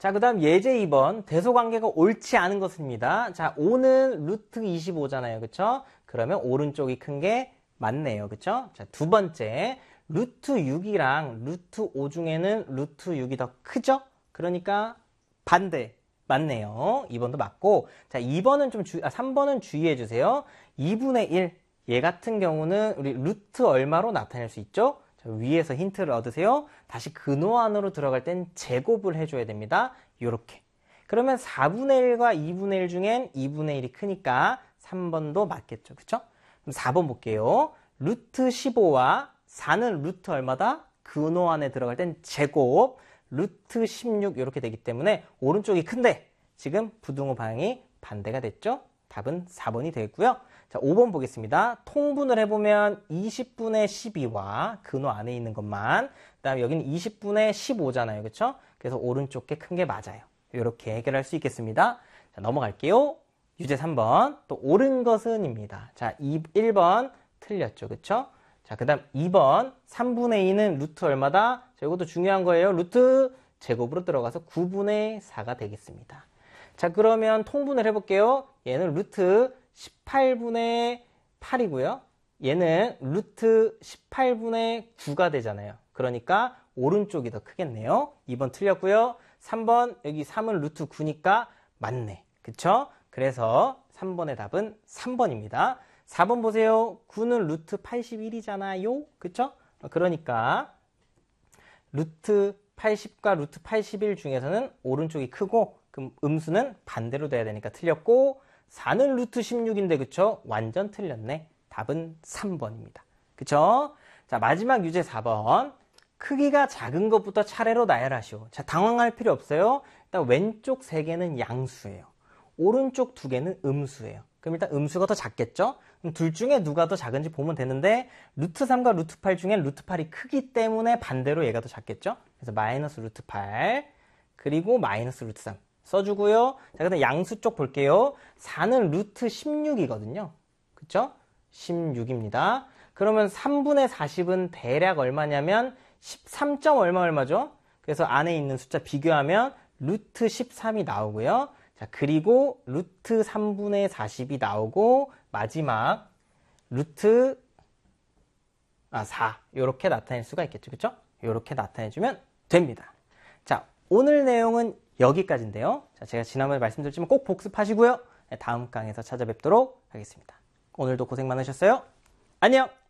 자, 그 다음 예제 2번. 대소관계가 옳지 않은 것입니다. 자, 5는 루트 25잖아요. 그쵸? 그러면 오른쪽이 큰 게 맞네요. 그쵸? 자, 두 번째. 루트 6이랑 루트 5 중에는 루트 6이 더 크죠? 그러니까 반대. 맞네요. 2번도 맞고. 자, 2번은 3번은 주의해 주세요. 2분의 1. 얘 같은 경우는 우리 루트 얼마로 나타낼 수 있죠? 자, 위에서 힌트를 얻으세요. 다시 근호 안으로 들어갈 땐 제곱을 해줘야 됩니다. 요렇게. 그러면 4분의 1과 2분의 1 중엔 2분의 1이 크니까 3번도 맞겠죠. 그쵸? 그럼 4번 볼게요. 루트 15와 4는 루트 얼마다? 근호 안에 들어갈 땐 제곱. 루트 16 이렇게 되기 때문에 오른쪽이 큰데 지금 부등호 방향이 반대가 됐죠? 답은 4번이 되겠고요. 자, 5번 보겠습니다. 통분을 해보면 20분의 12와 근호 안에 있는 것만, 그 다음에 여기는 20분의 15잖아요. 그쵸? 그래서 오른쪽 게 큰 게 맞아요. 이렇게 해결할 수 있겠습니다. 자, 넘어갈게요. 유제 3번. 또 옳은 것은입니다. 자, 1번 틀렸죠. 그쵸? 자, 그 다음 2번 3분의 2는 루트 얼마다? 자, 이것도 중요한 거예요. 루트 제곱으로 들어가서 9분의 4가 되겠습니다. 자, 그러면 통분을 해볼게요. 얘는 루트 18분의 8이고요. 얘는 루트 18분의 9가 되잖아요. 그러니까 오른쪽이 더 크겠네요. 2번 틀렸고요. 3번 여기 3은 루트 9니까 맞네. 그쵸? 그래서 3번의 답은 3번입니다. 4번 보세요. 9는 루트 81이잖아요. 그쵸? 그러니까 루트 80과 루트 81 중에서는 오른쪽이 크고 그럼 음수는 반대로 돼야 되니까 틀렸고 4는 루트 16인데 그쵸? 완전 틀렸네. 답은 3번입니다. 그쵸? 자, 마지막 유제 4번. 크기가 작은 것부터 차례로 나열하시오. 자, 당황할 필요 없어요. 일단 왼쪽 3개는 양수예요. 오른쪽 2개는 음수예요. 그럼 일단 음수가 더 작겠죠? 그럼 둘 중에 누가 더 작은지 보면 되는데 루트 3과 루트 8 중엔 루트 8이 크기 때문에 반대로 얘가 더 작겠죠? 그래서 마이너스 루트 8 그리고 마이너스 루트 3 써주고요. 자, 그다음 양수 쪽 볼게요. 4는 루트 16이거든요. 그쵸? 16입니다. 그러면 3분의 40은 대략 얼마냐면 13. 얼마죠? 그래서 안에 있는 숫자 비교하면 루트 13이 나오고요. 자, 그리고 루트 3분의 40이 나오고 마지막 루트 4 이렇게 나타낼 수가 있겠죠. 그쵸? 이렇게 나타내주면 됩니다. 자, 오늘 내용은 여기까지인데요. 자, 제가 지난번에 말씀드렸지만 꼭 복습하시고요. 다음 강에서 찾아뵙도록 하겠습니다. 오늘도 고생 많으셨어요. 안녕!